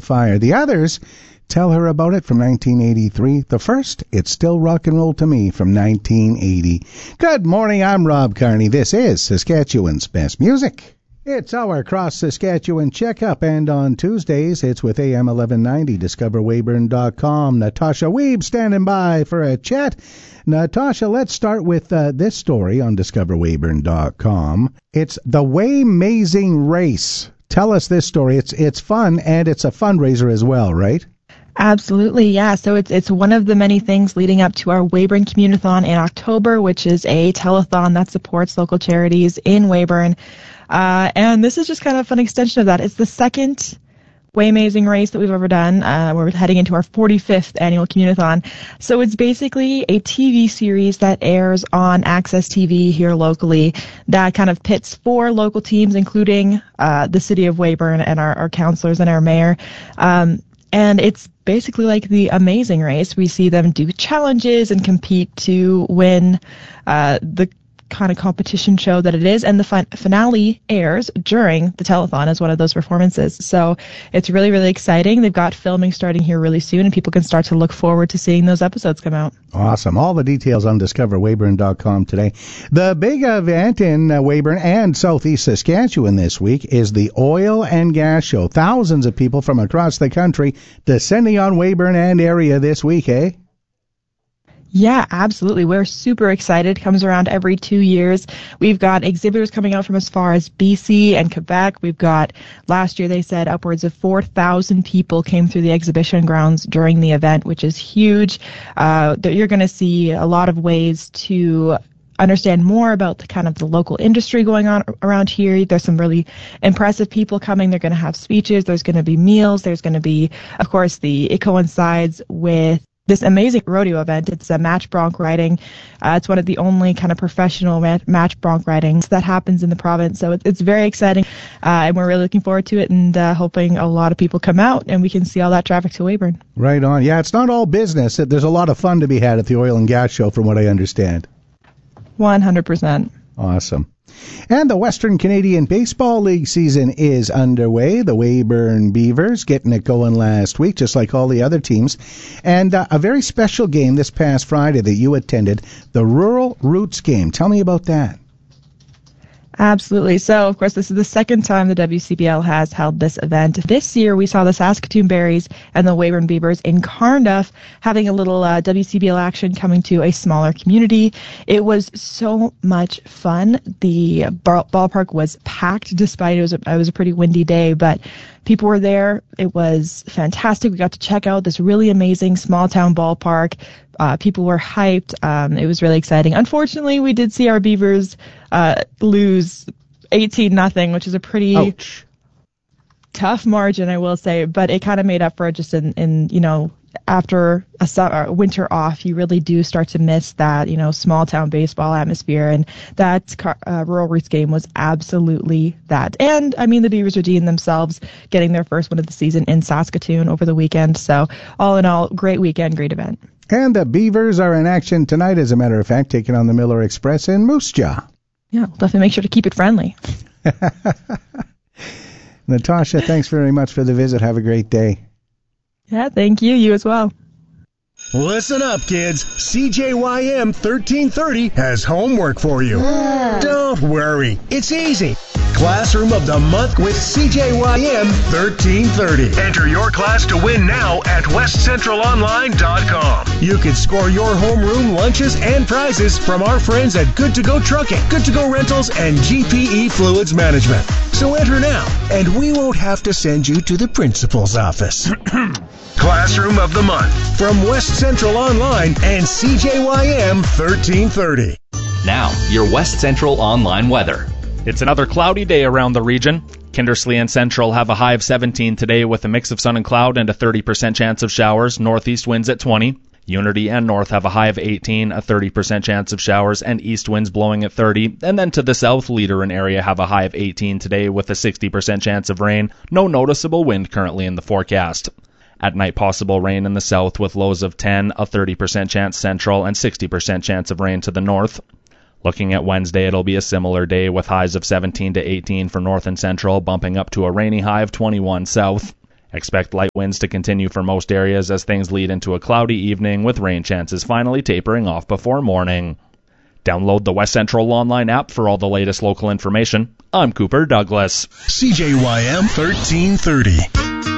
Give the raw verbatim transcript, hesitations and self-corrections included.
the Fire. The others, Tell Her About It from nineteen eighty-three. The first, It's Still Rock and Roll to Me from nineteen eighty. Good morning, I'm Rob Carney. This is Saskatchewan's Best Music. It's our Cross Saskatchewan Checkup, and on Tuesdays, it's with A M eleven ninety, discover weyburn dot com. Natasha Weeb standing by for a chat. Natasha, let's start with uh, this story on discover weyburn dot com. It's the Waymazing Race. Tell us this story. It's it's fun, and it's a fundraiser as well, right? Absolutely, yeah. So it's it's one of the many things leading up to our Weyburn Communithon in October, which is a telethon that supports local charities in Weyburn. Uh, and this is just kind of an extension of that. It's the second Waymazing race that we've ever done. Uh, we're heading into our forty-fifth annual Communithon. So it's basically a T V series that airs on Access T V here locally that kind of pits four local teams, including uh, the city of Weyburn and our, our councillors and our mayor. Um, and it's basically like the Amazing Race. We see them do challenges and compete to win uh, the kind of competition show that it is, and the fin- finale airs during the telethon as one of those performances. So it's really, really exciting. They've got filming starting here really soon, and people can start to look forward to seeing those episodes come out. Awesome. All the details on discover weyburn dot com today. The big event in uh, Weyburn and Southeast Saskatchewan this week is the Oil and Gas Show. Thousands of people from across the country descending on Weyburn and area this week, eh? Yeah, absolutely. We're super excited. It comes around every two years. We've got exhibitors coming out from as far as B C and Quebec. We've got, last year they said upwards of four thousand people came through the exhibition grounds during the event, which is huge. Uh, you're going to see a lot of ways to understand more about the kind of the local industry going on around here. There's some really impressive people coming. They're going to have speeches. There's going to be meals. There's going to be, of course, the, it coincides with this amazing rodeo event. It's a match bronc riding. Uh, it's one of the only kind of professional mat- match bronc ridings that happens in the province. So it, it's very exciting, uh, and we're really looking forward to it, and uh, hoping a lot of people come out and we can see all that traffic to Weyburn. Right on. Yeah, it's not all business. There's a lot of fun to be had at the Oil and Gas Show, from what I understand. one hundred percent. Awesome. And the Western Canadian Baseball League season is underway. The Weyburn Beavers getting it going last week, just like all the other teams. And uh, a very special game this past Friday that you attended, the Rural Roots game. Tell me about that. Absolutely. So, of course, this is the second time the W C B L has held this event. This year, we saw the Saskatoon Berries and the Weyburn Beavers in Carnduff having a little uh, W C B L action coming to a smaller community. It was so much fun. The ball- ballpark was packed, despite it was, a, it was a pretty windy day, but people were there. It was fantastic. We got to check out this really amazing small-town ballpark. Uh, people were hyped. Um, it was really exciting. Unfortunately, we did see our Beavers uh, lose eighteen nothing, which is a pretty Ouch. tough margin, I will say. But it kind of made up for it just in, in you know, after a summer, winter off, you really do start to miss that, you know, small town baseball atmosphere. And that uh, Rural Roots game was absolutely that. And I mean, the Beavers redeemed themselves, getting their first win of the season in Saskatoon over the weekend. So all in all, great weekend, great event. And the Beavers are in action tonight, as a matter of fact, taking on the Miller Express in Moose Jaw. Yeah, we'll definitely make sure to keep it friendly. Natasha, thanks very much for the visit. Have a great day. Yeah, thank you. You as well. Listen up, kids. C J Y M thirteen thirty has homework for you. Don't worry. It's easy. Classroom of the Month with C J Y M thirteen thirty. Enter your class to win now at west central online dot com. You can score your homeroom lunches and prizes from our friends at Good to Go Trucking, Good to Go Rentals, and G P E Fluids Management. So enter now, and we won't have to send you to the principal's office. Classroom of the Month from West Central Online and C J Y M thirteen thirty. Now, your West Central Online weather. It's another cloudy day around the region. Kindersley and Central have a high of seventeen today with a mix of sun and cloud and a thirty percent chance of showers. Northeast winds at twenty. Unity and North have a high of eighteen, a thirty percent chance of showers, and east winds blowing at thirty. And then to the south, Leader and area have a high of eighteen today with a sixty percent chance of rain. No noticeable wind currently in the forecast. At night, possible rain in the south with lows of ten, a thirty percent chance central, and sixty percent chance of rain to the north. Looking at Wednesday, it'll be a similar day with highs of seventeen to eighteen for north and central, bumping up to a rainy high of twenty-one south. Expect light winds to continue for most areas as things lead into a cloudy evening with rain chances finally tapering off before morning. Download the West Central Online app for all the latest local information. I'm Cooper Douglas. C J Y M thirteen thirty.